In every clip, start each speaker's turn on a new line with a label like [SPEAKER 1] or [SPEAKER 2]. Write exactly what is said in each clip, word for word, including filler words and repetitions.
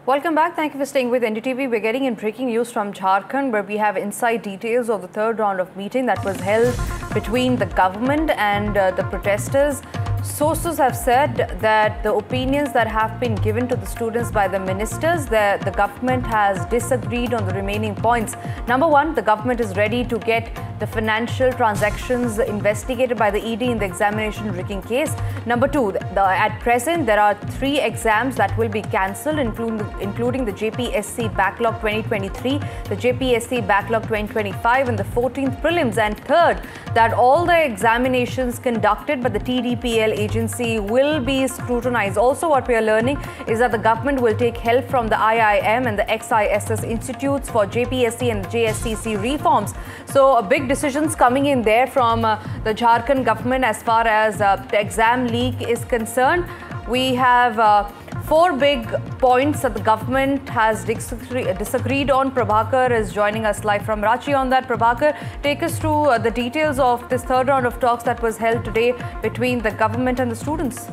[SPEAKER 1] Welcome back. Thank you for staying with N D T V. We're getting in breaking news from Jharkhand, where we have inside details of the third round of meeting that was held between the government and uh, the protesters. Sources have said that the opinions that have been given to the students by the ministers, the, the government has disagreed on the remaining points. Number one, the government is ready to get the financial transactions investigated by the E D in the examination rigging case. Number two, the, at present, there are three exams that will be cancelled, including, including the J P S C Backlog twenty twenty-three, the J P S C Backlog twenty twenty-five and the fourteenth prelims. And third, that all the examinations conducted by the T D P L agency will be scrutinized. Also, what we are learning is that the government will take help from the I I M and the X I S S institutes for J P S C and J S C C reforms. So, a big decisions coming in there from uh, the Jharkhand government as far as uh, the exam leak is concerned. We have uh, four big points that the government has disagree disagreed on. Prabhakar is joining us live from Ranchi on that. Prabhakar, take us through uh, the details of this third round of talks that was held today between the government and the students.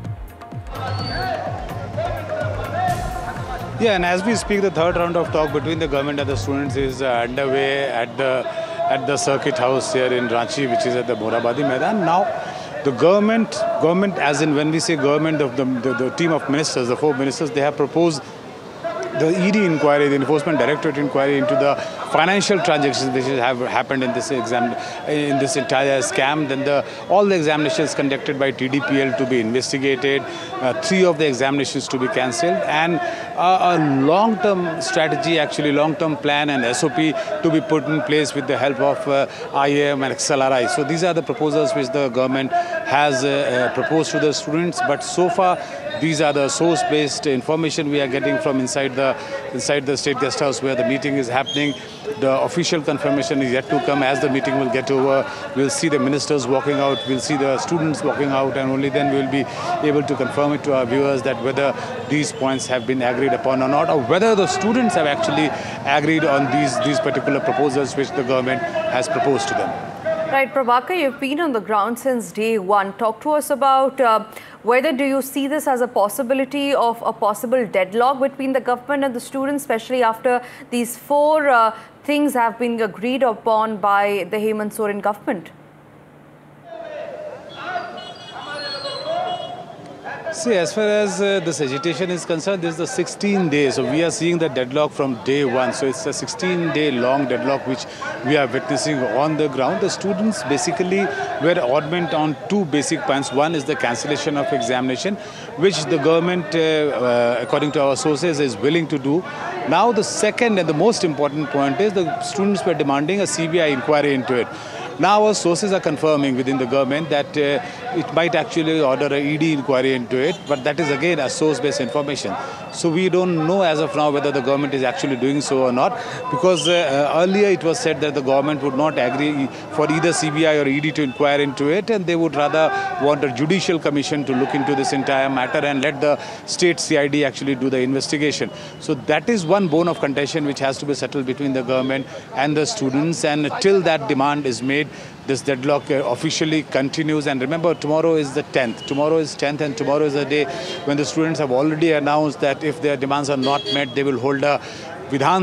[SPEAKER 2] Yeah, and as we speak, the third round of talk between the government and the students is uh, underway at the at the circuit house here in Ranchi, which is at the Morabadi Maidan. Now, the government, government as in when we say government of the, the, the team of ministers, the four ministers, they have proposed the E D inquiry, the Enforcement Directorate inquiry into the financial transactions which have happened in this exam, in this entire scam. Then the, all the examinations conducted by T D P L to be investigated, uh, three of the examinations to be cancelled, and uh, a long-term strategy, actually long-term plan and S O P to be put in place with the help of uh, I I M and X L R I. So these are the proposals which the government has uh, uh, proposed to the students, but so far these are the source-based information we are getting from inside the inside the State Guest House where the meeting is happening. The official confirmation is yet to come. As the meeting will get over, we'll see the ministers walking out, we'll see the students walking out, and only then we'll be able to confirm it to our viewers that whether these points have been agreed upon or not, or whether the students have actually agreed on these, these particular proposals which the government has proposed to them.
[SPEAKER 1] Right, Prabhakar, you've been on the ground since day one. Talk to us about uh, whether do you see this as a possibility of a possible deadlock between the government and the students, especially after these four uh, things have been agreed upon by the Hemant Soren government?
[SPEAKER 2] See, as far as uh, this agitation is concerned, this is the sixteen days. So we are seeing the deadlock from day one. So it's a sixteen day long deadlock which we are witnessing on the ground. The students basically were adamant on two basic points. One is the cancellation of examination, which the government, uh, uh, according to our sources, is willing to do. Now the second and the most important point is the students were demanding a C B I inquiry into it. Now our sources are confirming within the government that uh, it might actually order a E D inquiry into it, but that is again a source-based information. So we don't know as of now whether the government is actually doing so or not, because uh, earlier it was said that the government would not agree for either C B I or E D to inquire into it, and they would rather want a judicial commission to look into this entire matter and let the state C I D actually do the investigation. So that is one bone of contention which has to be settled between the government and the students, and till that demand is made, this deadlock uh, officially continues. And remember, tomorrow is the tenth. Tomorrow is tenth, and tomorrow is the day when the students have already announced that if their demands are not met, they will hold a Vidhan